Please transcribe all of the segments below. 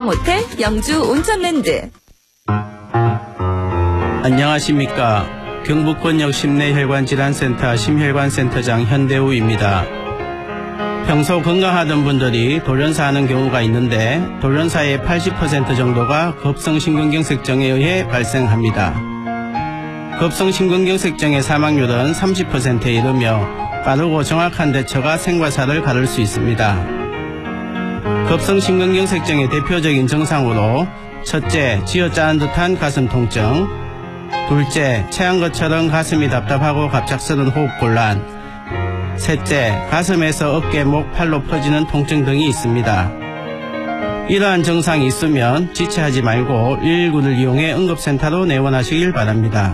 모텔 영주 온천랜드. 안녕하십니까. 경북권역 심내혈관질환센터 심혈관센터장 현대우입니다. 평소 건강하던 분들이 돌연사 하는 경우가 있는데 돌연사의 80% 정도가 급성심근경색증에 의해 발생합니다. 급성심근경색증의 사망률은 30%에 이르며 빠르고 정확한 대처가 생과사를 가를 수 있습니다. 급성심근경색증의 대표적인 증상으로 첫째, 쥐어짜는 듯한 가슴 통증, 둘째, 체한 것처럼 가슴이 답답하고 갑작스런 호흡곤란, 셋째, 가슴에서 어깨, 목, 팔로 퍼지는 통증 등이 있습니다. 이러한 증상이 있으면 지체하지 말고 119를 이용해 응급센터로 내원하시길 바랍니다.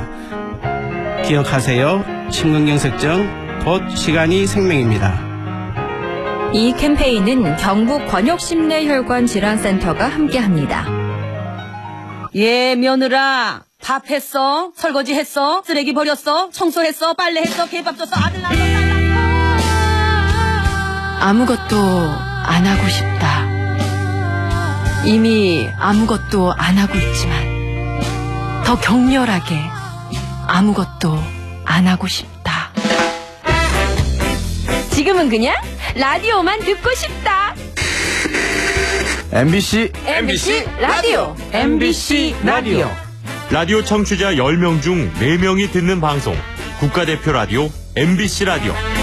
기억하세요. 심근경색증, 곧 시간이 생명입니다. 이 캠페인은 경북권역심내혈관질환센터가 함께합니다. 예, 며느라. 밥 했어? 설거지 했어? 쓰레기 버렸어? 청소했어? 빨래했어? 개밥 줬어? 아들 낳았어? 딸 낳았어? 아무것도 안 하고 싶다. 이미 아무것도 안 하고 있지만 더 격렬하게 아무것도 안 하고 싶다. 지금은 그냥 라디오만 듣고 싶다. MBC 라디오. MBC 라디오. 라디오 청취자 10명 중 4명이 듣는 방송 국가대표 라디오 MBC 라디오.